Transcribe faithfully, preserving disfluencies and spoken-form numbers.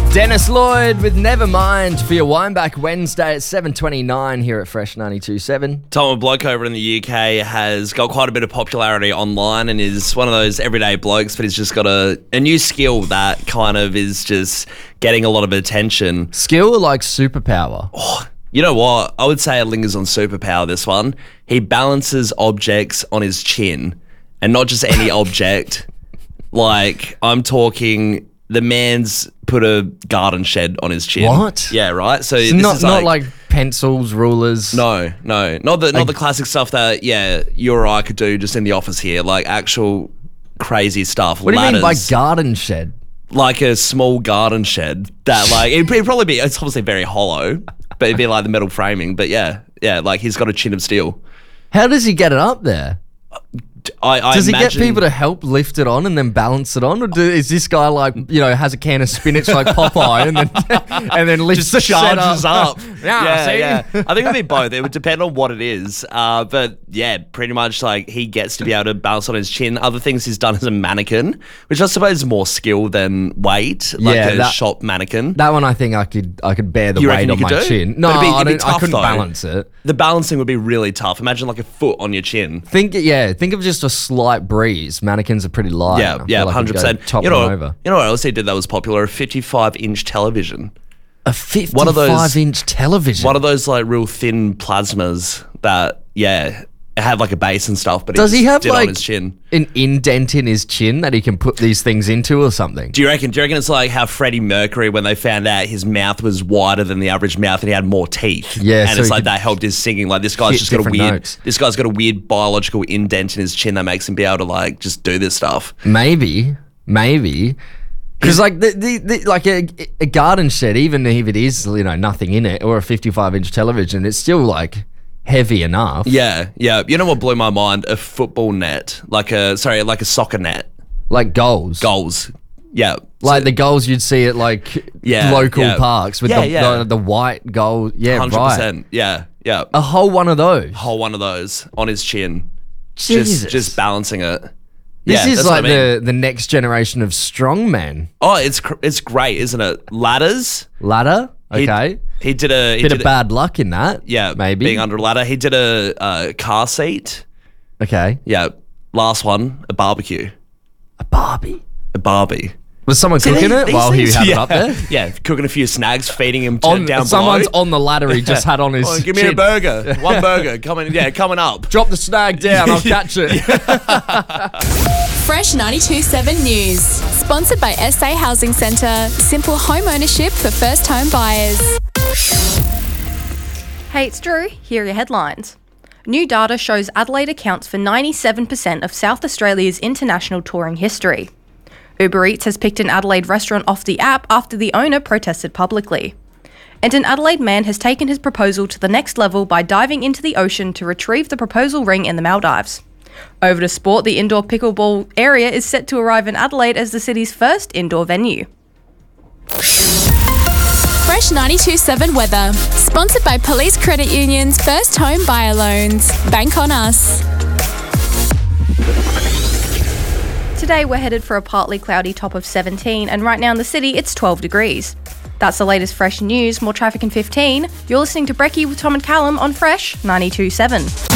Dennis Lloyd with Nevermind for your Wind Back Wednesday at seven twenty-nine here at Fresh ninety-two point seven. Tom, a bloke over in the U K, has got quite a bit of popularity online and is one of those everyday blokes, but he's just got a, a new skill that kind of is just getting a lot of attention. Skill or like superpower? Oh, you know what? I would say it lingers on superpower, this one. He balances objects on his chin, and not just any object. Like, I'm talking... The man's put a garden shed on his chin. What? Yeah, right. So, So this not is not like pencils, rulers. no, no, not the not Like- the classic stuff that yeah you or I could do just in the office here. Like actual crazy stuff. What do you mean by ladders, garden shed? like a small garden shed that like it'd, it'd probably be. It's obviously very hollow, but it'd be like the metal framing. But yeah, yeah, like he's got a chin of steel. How does he get it up there? I, I Does he imagine, get people to help lift it on and then balance it on, or do, is this guy like you know has a can of spinach like Popeye and then and then lifts just the shed charges up? up. Yeah, yeah, see? yeah. I think it'd be both. It would depend on what it is. Uh, but yeah, pretty much like he gets to be able to balance on his chin. Other things he's done as a mannequin, which I suppose is more skill than weight, like Yeah, a that- shop mannequin. That one I think I could I could bear the You weight reckon on you my could do? chin. But No, it'd be- I, it'd be don't, I tough, couldn't though. balance it. The balancing would be really tough. Imagine like a foot on your chin. Think yeah, think of just a slight breeze. Mannequins are pretty light. Yeah, I feel yeah, like it'd hundred go percent. Top You know, them over. you know what else he did that was popular? A fifty-five inch television. A fifty-five One of those- inch television. One of those like real thin plasmas that yeah have like a base and stuff. But Does he, he just have did like on his chin? an indent in his chin that he can put these things into or something? Do you reckon? Do you reckon it's like how Freddie Mercury, when they found out his mouth was wider than the average mouth and he had more teeth? Yeah, and so it's he like could that helped his singing. Like this guy's hit just got a different weird. notes. This guy's got a weird biological indent in his chin that makes him be able to like just do this stuff. Maybe, maybe. Because like the, the, the like a, a garden shed, even if it is you know nothing in it, or a fifty-five inch television, it's still like heavy enough. Yeah, yeah. You know what blew my mind? A football net, like a sorry, like a soccer net. Like goals. Goals. Yeah. Like the goals you'd see at like Yeah, local yeah. parks with Yeah, the, yeah. the the white goal. Yeah, hundred right. percent. Yeah, yeah. A whole one of those. Whole one of those on his chin. Jesus. Just just balancing it. This Yeah, is that's what like I mean. the, the next generation of strongmen. Oh, it's cr- it's great, isn't it? Ladders. Ladder. He- Okay. He, did a he Bit did of a- bad luck in that. Yeah, maybe. being under a ladder. He did a uh, car seat. Okay. Yeah, last one, a barbecue, A Barbie. a Barbie. Was someone See, cooking these- it these while he things- had yeah, it up there? Yeah, cooking a few snags, feeding him On, down someone's below. on the ladder he just had on his Oh, give me chin. a burger, one burger coming. Yeah, coming up. Drop the snag down, I'll catch it. Fresh ninety-two point seven News. Sponsored by S A Housing Centre. Simple home ownership for first home buyers. Hey, it's Drew. Here are your headlines. New data shows Adelaide accounts for ninety-seven percent of South Australia's international touring history. Uber Eats has picked an Adelaide restaurant off the app after the owner protested publicly. And an Adelaide man has taken his proposal to the next level by diving into the ocean to retrieve the proposal ring in the Maldives. Over to sport, the indoor pickleball area is set to arrive in Adelaide as the city's first indoor venue. Fresh ninety-two point seven weather. Sponsored by Police Credit Union's first home buyer loans. Bank on us. Today we're headed for a partly cloudy top of seventeen, and right now in the city it's twelve degrees. That's the latest Fresh news. More traffic in fifteen. You're listening to Brekkie with Tom and Callum on Fresh ninety-two point seven.